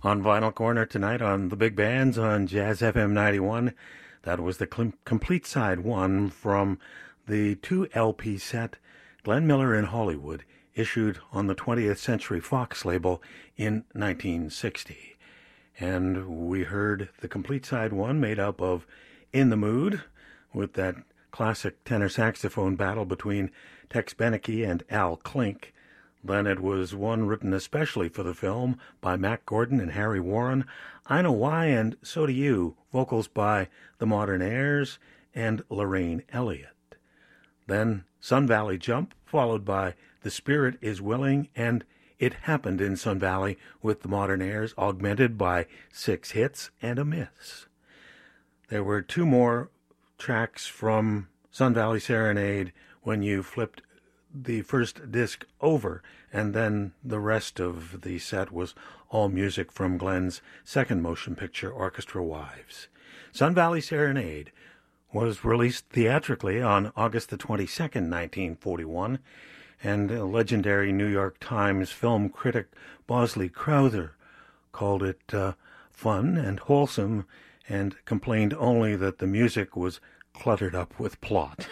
On Vinyl Corner tonight on the Big Bands on Jazz FM 91, that was the complete side one from the 2 LP set Glenn Miller in Hollywood, issued on the 20th Century Fox label in 1960. And we heard the complete side one made up of In the Mood, with that classic tenor saxophone battle between Tex Beneke and Al Klink. Then it was one written especially for the film by Mack Gordon and Harry Warren, I Know Why and So Do You, vocals by the Modern Airs and Lorraine Elliott. Then Sun Valley Jump, followed by The Spirit Is Willing and It Happened in Sun Valley with the Modern Airs, augmented by 6 hits and a miss. There were 2 more tracks from Sun Valley Serenade when you flipped the first disc over, and then the rest of the set was all music from Glenn's second motion picture, Orchestra Wives. Sun Valley Serenade was released theatrically on August the 22nd, 1941, and legendary New York Times film critic Bosley Crowther called it fun and wholesome and complained only that the music was cluttered up with plot.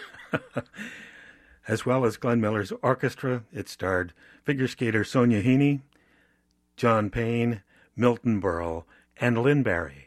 As well as Glenn Miller's orchestra, it starred figure skater Sonia Heaney, John Payne, Milton Berle, and Lynn Barry.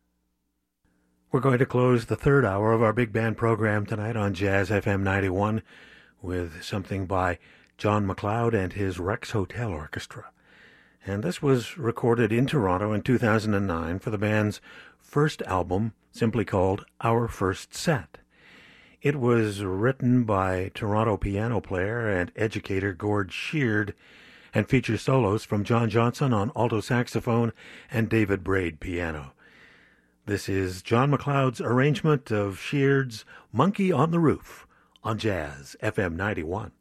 We're going to close the third hour of our big band program tonight on Jazz FM 91 with something by John McLeod and his Rex Hotel Orchestra. And this was recorded in Toronto in 2009 for the band's first album, simply called Our First Set. It was written by Toronto piano player and educator Gord Sheard and features solos from John Johnson on alto saxophone and David Braid piano. This is John McLeod's arrangement of Sheard's Monkey on the Roof on Jazz FM 91.